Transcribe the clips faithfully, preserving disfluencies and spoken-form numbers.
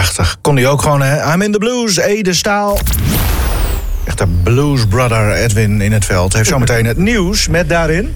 prachtig. Kon hij ook gewoon, hè? I'm in the blues, Ede Staal. Echte blues brother Edwin in het veld. Heeft zometeen het nieuws met daarin...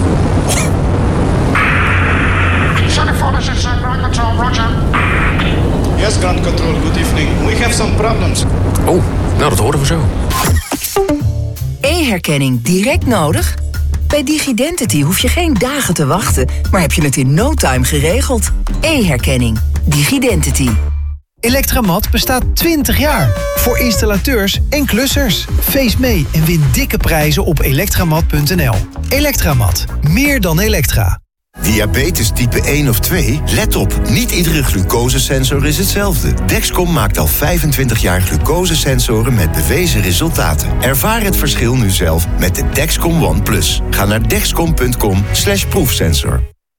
Yes, ground control, good evening. We have some problems. Oh, nou dat horen we zo. E-herkenning direct nodig? Bij DigiDentity hoef je geen dagen te wachten, maar heb je het in no time geregeld. E-herkenning. DigiDentity. Electramat bestaat twintig jaar. Voor installateurs en klussers. Feest mee en win dikke prijzen op elektramat punt n l. Electramat. Meer dan elektra. Diabetes type één of twee? Let op, niet iedere glucosesensor is hetzelfde. Dexcom maakt al vijfentwintig jaar glucosesensoren met bewezen resultaten. Ervaar het verschil nu zelf met de Dexcom One Plus. Ga naar dexcom punt com slash proefsensor.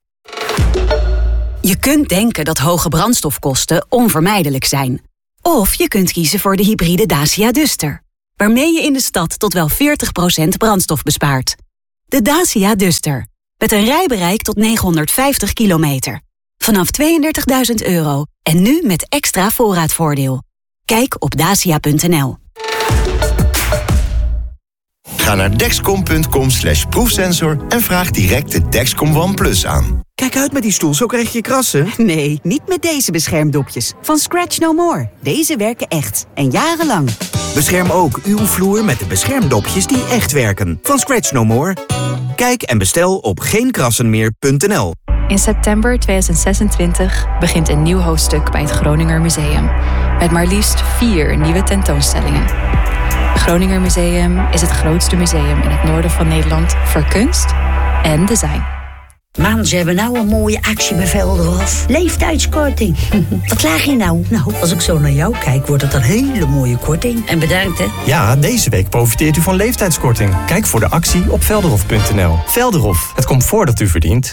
Je kunt denken dat hoge brandstofkosten onvermijdelijk zijn. Of je kunt kiezen voor de hybride Dacia Duster, waarmee je in de stad tot wel veertig procent brandstof bespaart. De Dacia Duster. Met een rijbereik tot negenhonderdvijftig kilometer. Vanaf tweeëndertigduizend euro. En nu met extra voorraadvoordeel. Kijk op dacia punt n l. Ga naar dexcom punt com slash proefsensor en vraag direct de Dexcom One Plus aan. Kijk uit met die stoel, zo krijg je krassen. Nee, niet met deze beschermdopjes. Van Scratch No More. Deze werken echt. En jarenlang. Bescherm ook uw vloer met de beschermdopjes die echt werken. Van Scratch No More. Kijk en bestel op geen krassen meer punt n l. In september tweeduizend zesentwintig begint een nieuw hoofdstuk bij het Groninger Museum. Met maar liefst vier nieuwe tentoonstellingen. Het Groninger Museum is het grootste museum in het noorden van Nederland voor kunst en design. Man, ze hebben nou een mooie actie bij Velderhof. Leeftijdskorting. Wat laag je nou? Nou, als ik zo naar jou kijk, wordt het een hele mooie korting. En bedankt, hè? Ja, deze week profiteert u van leeftijdskorting. Kijk voor de actie op velderhof punt n l. Velderhof, het comfort dat u verdient.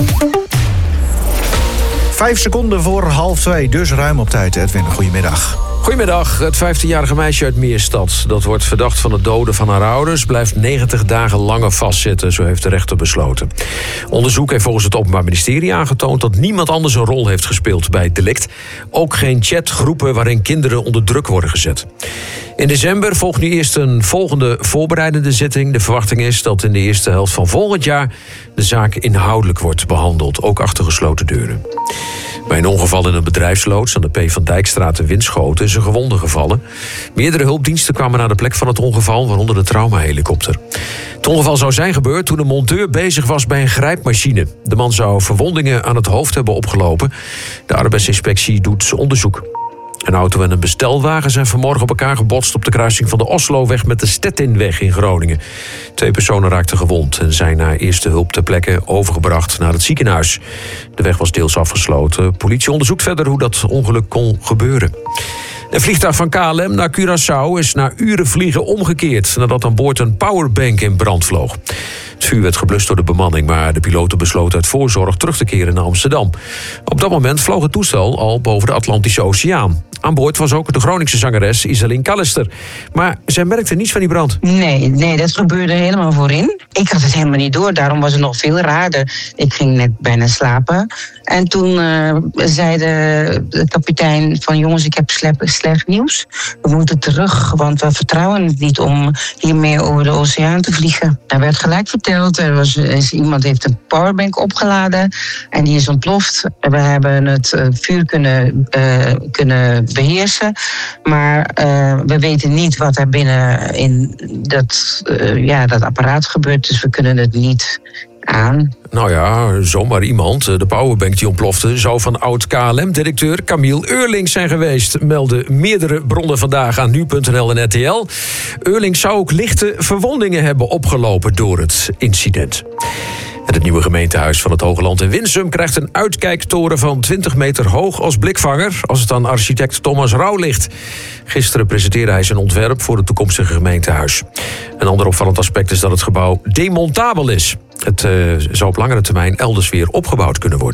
Vijf seconden voor half twee, dus ruim op tijd. Edwin, goedemiddag. Goedemiddag. Het vijftienjarige meisje uit Meerstad, dat wordt verdacht van het doden van haar ouders, blijft negentig dagen langer vastzitten, zo heeft de rechter besloten. Onderzoek heeft volgens het Openbaar Ministerie aangetoond dat niemand anders een rol heeft gespeeld bij het delict. Ook geen chatgroepen waarin kinderen onder druk worden gezet. In december volgt nu eerst een volgende voorbereidende zitting. De verwachting is dat in de eerste helft van volgend jaar de zaak inhoudelijk wordt behandeld, ook achter gesloten deuren. Bij een ongeval in een bedrijfsloods aan de P. van Dijkstraat in Winschoten is een gewonde gevallen. Meerdere hulpdiensten kwamen naar de plek van het ongeval, waaronder de traumahelikopter. Het ongeval zou zijn gebeurd toen een monteur bezig was bij een grijpmachine. De man zou verwondingen aan het hoofd hebben opgelopen. De arbeidsinspectie doet onderzoek. Een auto en een bestelwagen zijn vanmorgen op elkaar gebotst op de kruising van de Osloweg met de Stettinweg in Groningen. Twee personen raakten gewond en zijn na eerste hulp ter plekke overgebracht naar het ziekenhuis. De weg was deels afgesloten. Politie onderzoekt verder hoe dat ongeluk kon gebeuren. Een vliegtuig van K L M naar Curaçao is na uren vliegen omgekeerd nadat aan boord een powerbank in brand vloog. Het vuur werd geblust door de bemanning, maar de piloten besloten uit voorzorg terug te keren naar Amsterdam. Op dat moment vloog het toestel al boven de Atlantische Oceaan. Aan boord was ook de Groningse zangeres Iselin Callister. Maar zij merkte niets van die brand. Nee, nee, dat gebeurde helemaal voorin. Ik had het helemaal niet door, daarom was het nog veel raarder. Ik ging net bijna slapen. En toen uh, zei de, de kapitein van jongens, ik heb slecht, slecht nieuws. We moeten terug, want we vertrouwen het niet om hier meer over de oceaan te vliegen. Er werd gelijk verteld, er was, is, iemand heeft een powerbank opgeladen en die is ontploft. We hebben het uh, vuur kunnen, uh, kunnen beheersen, maar uh, we weten niet wat er binnen in dat, uh, ja, dat apparaat gebeurt, dus we kunnen het niet aan. Nou ja, zomaar iemand. De powerbank die ontplofte zou van oud-K L M-directeur Camille Eurlings zijn geweest, melden meerdere bronnen vandaag aan nu punt n l en R T L. Eurlings zou ook lichte verwondingen hebben opgelopen door het incident. En het nieuwe gemeentehuis van het Hogeland in Winsum krijgt een uitkijktoren van twintig meter hoog als blikvanger, als het aan architect Thomas Rauw ligt. Gisteren presenteerde hij zijn ontwerp voor het toekomstige gemeentehuis. Een ander opvallend aspect is dat het gebouw demontabel is. Het uh, zou op langere termijn elders weer opgebouwd kunnen worden.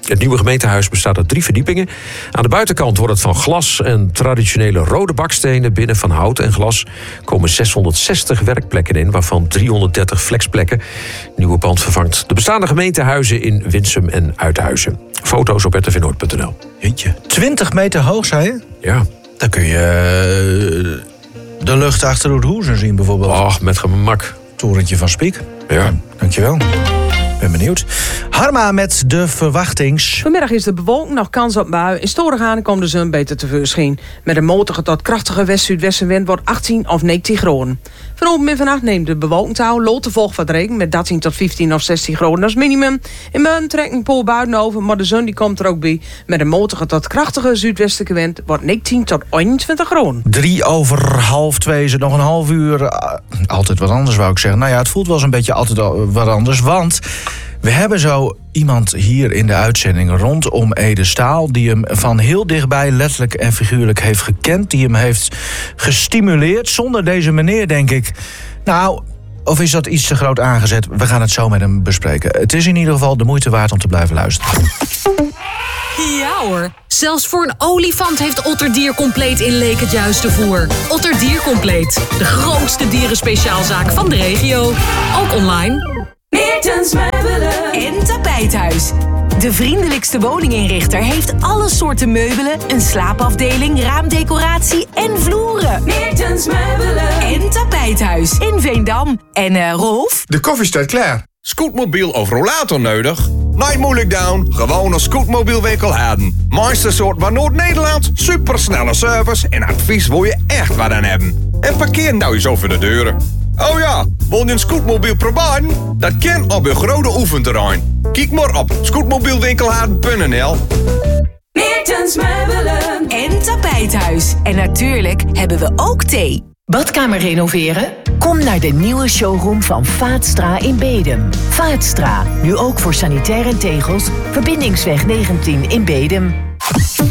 Het nieuwe gemeentehuis bestaat uit drie verdiepingen. Aan de buitenkant wordt het van glas en traditionele rode bakstenen. Binnen van hout en glas komen zeshonderdzestig werkplekken in, waarvan driehonderddertig flexplekken. Het nieuwe pand vervangt de bestaande gemeentehuizen in Winsum en Uithuizen. Foto's op r t v noord punt n l. Jeetje, twintig meter hoog, zei je? Ja. Dan kun je uh, de lucht achter Oudhoezen zien bijvoorbeeld. Och, met gemak. Torentje van Spiek. Ja. Dankjewel. Ben benieuwd. Harma met de verwachtings... Vanmiddag is de bewolking nog kans op bui. In Storegaan komt de zon beter tevoorschijn. Met een matige tot krachtige west-zuidwestenwind wordt achttien of negentien graden. Vanavond en vannacht neemt de bewolking toe. Lote volgt wat regen met dertien tot vijftien of zestien graden als minimum. In Meun trekt een pool buiten over, maar de zon die komt er ook bij. Met een matige tot krachtige zuidwestelijke wind wordt negentien tot eenentwintig graden. Drie over half twee is het nog een half uur. Uh, altijd wat anders, wou ik zeggen. Nou ja, het voelt wel eens een beetje altijd wat anders, want... we hebben zo iemand hier in de uitzending rondom Ede Staal... die hem van heel dichtbij letterlijk en figuurlijk heeft gekend... die hem heeft gestimuleerd. Zonder deze meneer denk ik... nou, of is dat iets te groot aangezet? We gaan het zo met hem bespreken. Het is in ieder geval de moeite waard om te blijven luisteren. Ja hoor, zelfs voor een olifant heeft Otter Diercompleet in Leek het juiste voer. Otter Diercompleet, de grootste dierenspeciaalzaak van de regio. Ook online. Meertens Meubelen en Tapijthuis. De vriendelijkste woninginrichter heeft alle soorten meubelen, een slaapafdeling, raamdecoratie en vloeren. Meertens Meubelen en Tapijthuis in Veendam. En uh, Rolf? De koffie staat klaar. Scootmobiel of rollator nodig? Niet moeilijk down, gewoon een scootmobielwinkel hebben. Meeste soort van Noord-Nederland, supersnelle service en advies wil je echt wat aan hebben. En parkeer nou eens over de deuren. Oh ja, wil je een scootmobiel proberen? Dat kan op een grote oefenterrein. Kijk maar op scootmobielwinkelhaarden punt n l. Meertens Meubelen en Tapijthuis. En natuurlijk hebben we ook thee. Badkamer renoveren? Kom naar de nieuwe showroom van Vaatstra in Bedum. Vaatstra, nu ook voor sanitaire tegels. Verbindingsweg negentien in Bedum.